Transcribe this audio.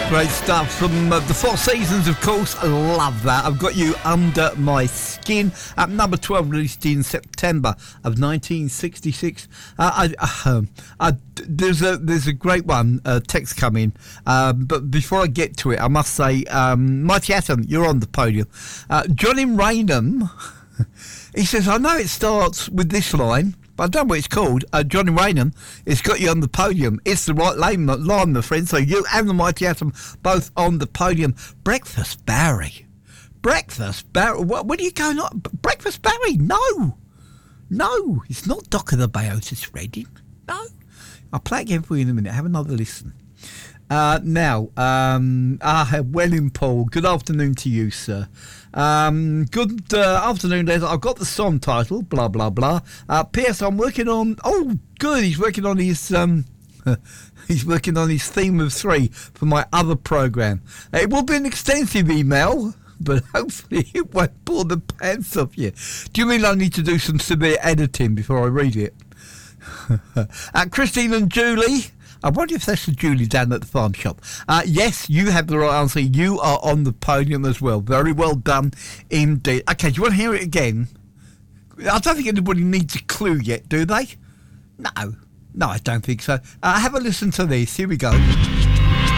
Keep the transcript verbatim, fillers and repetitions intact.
Great stuff from uh, the Four Seasons, of course. I love that. I've got you under my skin at number twelve, released in September of nineteen sixty-six. Uh, I, uh, I, there's a there's a great one uh, text coming, um, but before I get to it, I must say, um, Mighty Atom, you're on the podium. Uh, Johnny Raynham, he says, I know it starts with this line, but I don't know what it's called. Uh, Johnny Raynham, it's got you on the podium. It's the right line, line, my friend. So you and the Mighty Atom both on the podium. Breakfast Barry. Breakfast Barry. What, what are you going on? Breakfast Barry? No. No. It's not Doc of the Bay, Otis Redding. No. I'll play it again for you in a minute. Have another listen. Uh, now, um, ah, Welling Paul, good afternoon to you, sir. Um, good uh, afternoon, Les. I've got the song title, blah, blah, blah. Uh, P S I'm working on, oh, good, he's working on his, um, he's working on his theme of three for my other programme. It will be an extensive email, but hopefully it won't pull the pants off you. Do you mean I need to do some severe editing before I read it? uh, Christine and Julie, I wonder if that's the Julie down at the farm shop. Uh, yes, you have the right answer. You are on the podium as well. Very well done indeed. Okay, do you want to hear it again? I don't think anybody needs a clue yet, do they? No. No, I don't think so. Uh, have a listen to this. Here we go.